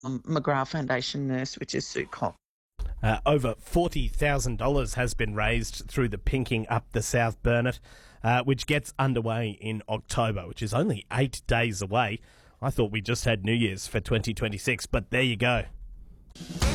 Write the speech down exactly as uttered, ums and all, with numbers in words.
um, McGrath Foundation nurse, which is Sue Cox. Uh, over forty thousand dollars has been raised through the Pinking Up the South Burnett, uh, which gets underway in October, which is only eight days away. I thought we just had New Year's for twenty twenty-six, but there you go.